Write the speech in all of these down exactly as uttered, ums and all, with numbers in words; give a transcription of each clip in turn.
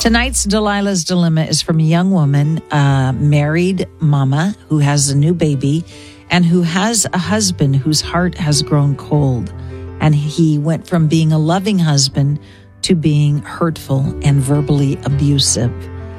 Tonight's Delilah's Dilemma is from a young woman, a married mama who has a new baby and who has a husband whose heart has grown cold. And he went from being a loving husband to being hurtful and verbally abusive.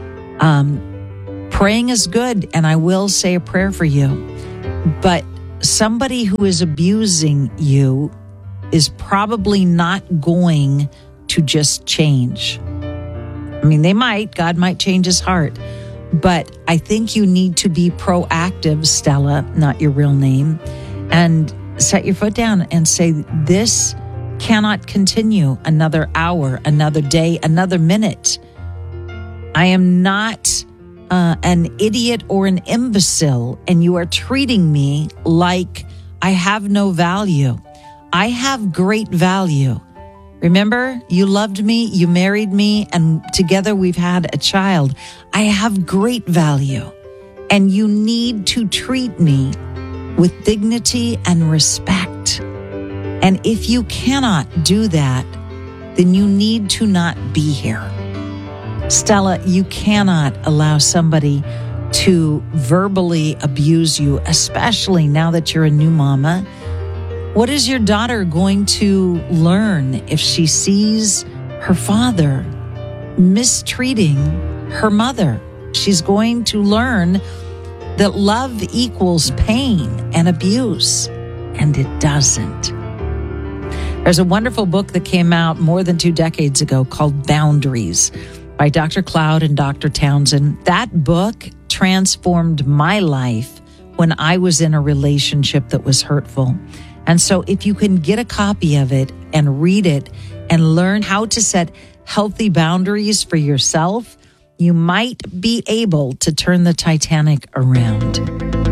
Um, praying is good, and I will say a prayer for you. But somebody who is abusing you is probably not going to just change. I mean, they might. God might change his heart. But I think you need to be proactive, Stella, not your real name, and set your foot down and say, this cannot continue another hour, another day, another minute. I am not uh, an idiot or an imbecile, and you are treating me like I have no value. I have great value. Remember, you loved me, you married me, and together we've had a child. I have great value, and you need to treat me with dignity and respect. And if you cannot do that, then you need to not be here. Stella, you cannot allow somebody to verbally abuse you, especially now that you're a new mama. What is your daughter going to learn if she sees her father mistreating her mother? She's going to learn that love equals pain and abuse, and it doesn't. There's a wonderful book that came out more than two decades ago called Boundaries by Doctor Cloud and Doctor Townsend. That book transformed my life when I was in a relationship that was hurtful. And so if you can get a copy of it and read it and learn how to set healthy boundaries for yourself, you might be able to turn the Titanic around.